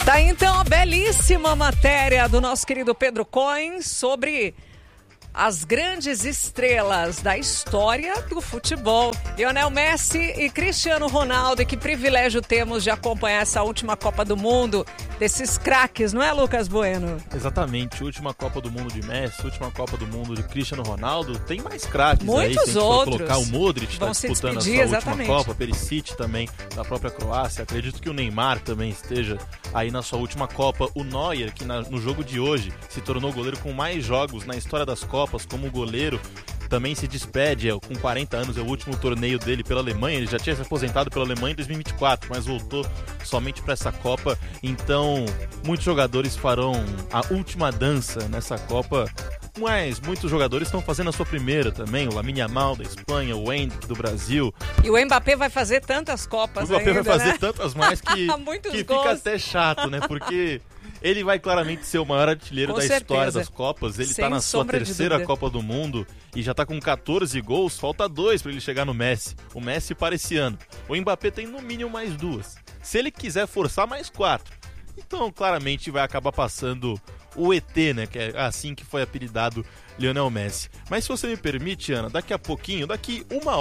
Tá então a belíssima matéria do nosso querido Pedro Cohen sobre as grandes estrelas da história do futebol. Lionel Messi e Cristiano Ronaldo. E que privilégio temos de acompanhar essa última Copa do Mundo desses craques, não é, Lucas Bueno? Exatamente, última Copa do Mundo de Messi, última Copa do Mundo de Cristiano Ronaldo. Tem mais craques muitos aí, se a gente outros. for colocar o Modric, está disputando a sua exatamente. última Copa, Perisic também, da própria Croácia. Acredito que o Neymar também esteja aí na sua última Copa. O Neuer, que no jogo de hoje se tornou o goleiro com mais jogos na história das Copas como goleiro, também se despede, com 40 anos, é o último torneio dele pela Alemanha. Ele já tinha se aposentado pela Alemanha em 2024, mas voltou somente para essa Copa. Então, muitos jogadores farão a última dança nessa Copa, mas muitos jogadores estão fazendo a sua primeira também. O Lamine Yamal da Espanha, o Endrick do Brasil. E o Mbappé vai fazer tantas Copas ainda, O Mbappé vai fazer né? tantas mais que fica até chato, né? Porque ele vai claramente ser o maior artilheiro da história das Copas. Ele está na sua terceira Copa do Mundo e já está com 14 gols. Falta 2 para ele chegar no Messi. O Messi para esse ano. O Mbappé tem no mínimo mais 2. Se ele quiser forçar, mais 4. Então, claramente, vai acabar passando o ET, né? Que é assim que foi apelidado Lionel Messi. Mas se você me permite, Ana, daqui a pouquinho, daqui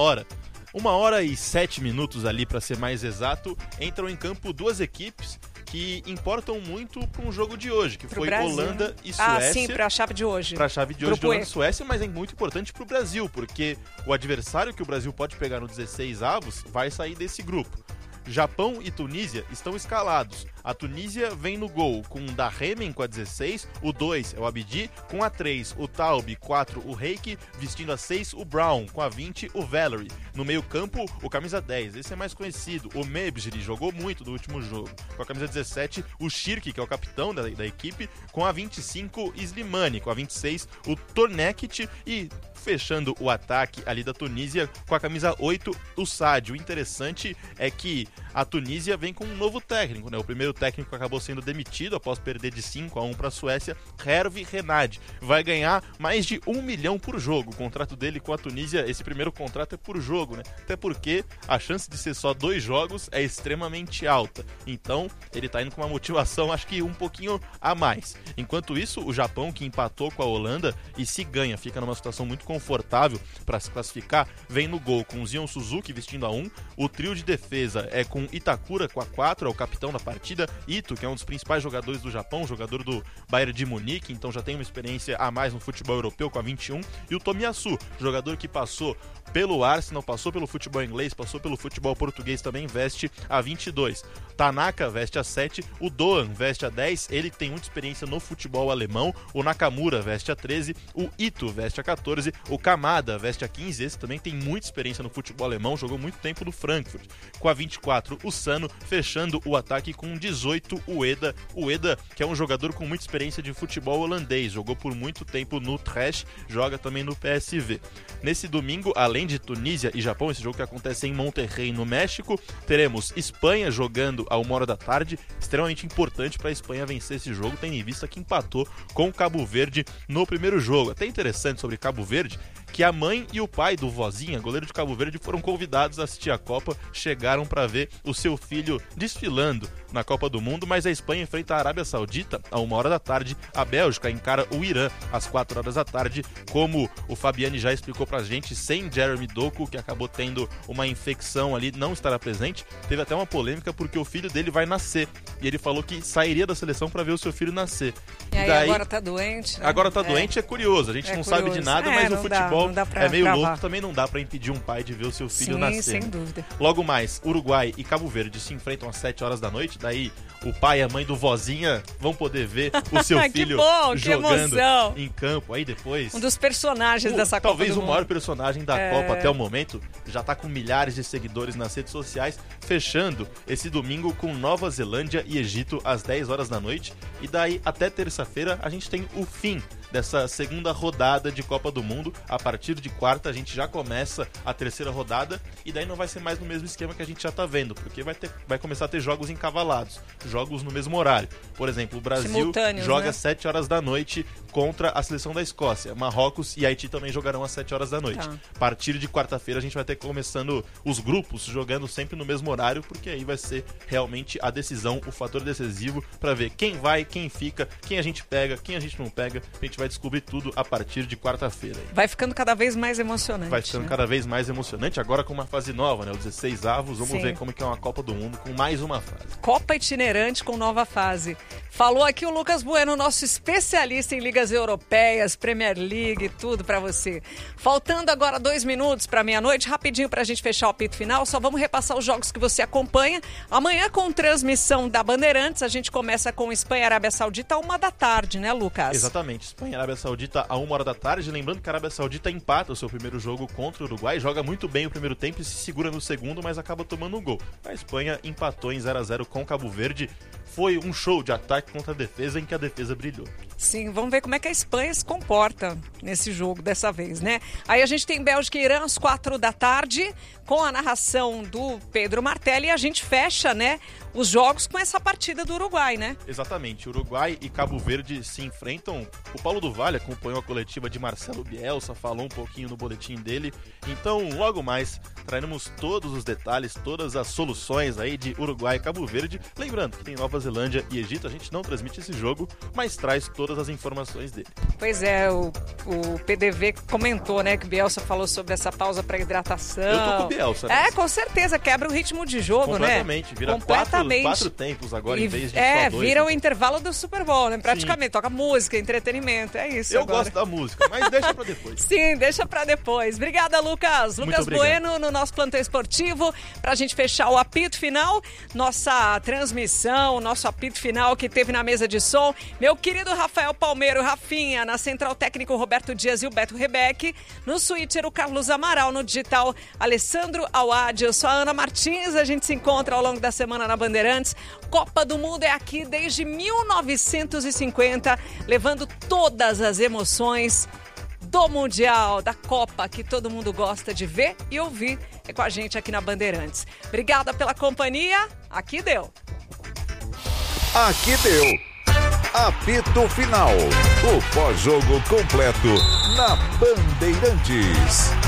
1h e 7 minutos ali, para ser mais exato, entram em campo duas equipes que importam muito para um jogo de hoje, que foi Brasil, Holanda e Suécia. Ah, sim, para a chave de hoje. Para a chave de hoje de Holanda e Suécia, mas é muito importante para o Brasil, porque o adversário que o Brasil pode pegar no 16avos vai sair desse grupo. Japão e Tunísia estão escalados. A Tunísia vem no gol com o Dahemen com a 16, o 2 é o Abidi, com a 3 o Taub, 4 o Reiki, vestindo a 6 o Brown, com a 20 o Valery. No meio campo, o camisa 10, esse é mais conhecido, o Mebjiri, jogou muito no último jogo. Com a camisa 17, o Shirki, que é o capitão da equipe, com a 25 Slimani, com a 26 o Tornekit e fechando o ataque ali da Tunísia com a camisa 8 o Sadio. O interessante é que a Tunísia vem com um novo técnico, né? O primeiro técnico acabou sendo demitido após perder de 5-1 para a Suécia, Hervé Renard. Vai ganhar mais de 1 milhão por jogo. O contrato dele com a Tunísia, esse primeiro contrato é por jogo, né? Até porque a chance de ser só 2 jogos é extremamente alta. Então, ele tá indo com uma motivação, acho que um pouquinho a mais. Enquanto isso, o Japão, que empatou com a Holanda e se ganha, fica numa situação muito confortável para se classificar, vem no gol com o Zion Suzuki vestindo a 1. O trio de defesa é com Itakura com a 4, é o capitão da partida. Ito, que é um dos principais jogadores do Japão, jogador do Bayern de Munique, então já tem uma experiência a mais no futebol europeu com a 21. E o Tomiyasu, jogador que passou pelo Arsenal, passou pelo futebol inglês, passou pelo futebol português também, veste a 22. Tanaka veste a 7, o Doan veste a 10, ele tem muita experiência no futebol alemão. O Nakamura veste a 13, o Ito veste a 14, o Kamada veste a 15, esse também tem muita experiência no futebol alemão, jogou muito tempo no Frankfurt. Com a 24, o Sano, fechando o ataque com 18, o Eda, que é um jogador com muita experiência de futebol holandês, jogou por muito tempo no Trash, joga também no PSV. Nesse domingo, além de Tunísia e Japão, esse jogo que acontece em Monterrey, no México, teremos Espanha jogando a 1h da tarde, extremamente importante para a Espanha vencer esse jogo, tendo em vista que empatou com o Cabo Verde no primeiro jogo. Até interessante sobre Cabo Verde, que a mãe e o pai do Vozinha, goleiro de Cabo Verde, foram convidados a assistir a Copa, chegaram para ver o seu filho desfilando na Copa do Mundo, mas a Espanha enfrenta a Arábia Saudita a 1h da tarde, a Bélgica encara o Irã às 4h da tarde, como o Fabiani já explicou pra gente, sem Jeremy Doku, que acabou tendo uma infecção ali, não estará presente. Teve até uma polêmica porque o filho dele vai nascer, e ele falou que sairia da seleção para ver o seu filho nascer. E aí daí, agora tá doente, né? Agora tá doente, é curioso, a gente não sabe de nada, mas o futebol é meio louco, também não dá para impedir um pai de ver o seu filho nascer. Sim, sem dúvida. Logo mais, Uruguai e Cabo Verde se enfrentam às 7h da noite, daí o pai e a mãe do Vozinha vão poder ver o seu filho jogando em campo. Aí depois... Um dos personagens dessa Copa talvez do o Mundo. Maior personagem da Copa até o momento, já tá com milhares de seguidores nas redes sociais, fechando esse domingo com Nova Zelândia e Egito às 10h da noite. E daí até terça-feira a gente tem o fim dessa segunda rodada de Copa do Mundo. A partir de quarta a gente já começa a terceira rodada e daí não vai ser mais no mesmo esquema que a gente já tá vendo, porque vai começar a ter jogos encavalados, jogos no mesmo horário. Por exemplo, o Brasil joga às 7h da noite contra a seleção da Escócia. Marrocos e Haiti também jogarão às 7 horas da noite. A partir de quarta-feira a gente vai ter começando os grupos jogando sempre no mesmo horário, porque aí vai ser realmente a decisão, o fator decisivo para ver quem vai, quem fica, quem a gente pega, quem a gente não pega. A gente vai descobrir tudo a partir de quarta-feira. Vai ficando cada vez mais emocionante. Vai ficando cada vez mais emocionante, agora com uma fase nova, né? Os 16 avos, vamos ver como que é uma Copa do Mundo com mais uma fase. Copa itinerante com nova fase. Falou aqui o Lucas Bueno, nosso especialista em ligas europeias, Premier League, tudo pra você. Faltando agora 2 minutos pra meia-noite, rapidinho pra gente fechar o apito final, só vamos repassar os jogos que você acompanha. Amanhã com transmissão da Bandeirantes, a gente começa com Espanha e Arábia Saudita, 1h, né, Lucas? Exatamente, Espanha e Arábia Saudita a 1h. Lembrando que a Arábia Saudita empata o seu primeiro jogo contra o Uruguai, joga muito bem o primeiro tempo e se segura no segundo, mas acaba tomando um gol. A Espanha empatou em 0x0 com Cabo Verde. Foi um show de ataque contra a defesa em que a defesa brilhou. Sim, vamos ver como é que a Espanha se comporta nesse jogo dessa vez, né? Aí a gente tem Bélgica e Irã às 4h, com a narração do Pedro Martelli, e a gente fecha, né, os jogos com essa partida do Uruguai, né? Exatamente, Uruguai e Cabo Verde se enfrentam. O Paulo do Vale acompanhou a coletiva de Marcelo Bielsa, falou um pouquinho no boletim dele. Então, logo mais, traremos todos os detalhes, todas as soluções aí de Uruguai e Cabo Verde. Lembrando que tem Nova Zelândia e Egito, a gente não transmite esse jogo, mas traz todas as informações dele. Pois é, o PDV comentou, né, que o Bielsa falou sobre essa pausa para hidratação. Eu tô com o Bielsa, né? Com certeza, quebra o ritmo de jogo, completamente, né? Vira completamente. Quatro tempos agora, em vez de só 2. Vira o intervalo do Super Bowl, né? Praticamente, toca música, entretenimento, é isso. Eu agora gosto da música, mas deixa pra depois. Sim, deixa pra depois. Obrigada, Lucas. Lucas Bueno no nosso plantão esportivo, pra gente fechar o apito final, nossa transmissão, nosso apito final que teve na mesa de som. Meu querido Rafael Palmeiro, Rafinha, na central técnico Roberto Dias e o Beto Rebeck, no switcher o Carlos Amaral, no digital Alessandro Awad. Eu sou a Ana Martins, a gente se encontra ao longo da semana na Bandeirantes. Copa do Mundo é aqui desde 1950, levando todas as emoções do Mundial, da Copa, que todo mundo gosta de ver e ouvir. É com a gente aqui na Bandeirantes. Obrigada pela companhia. Aqui deu. Aqui deu. Apito final. O pós-jogo completo na Bandeirantes.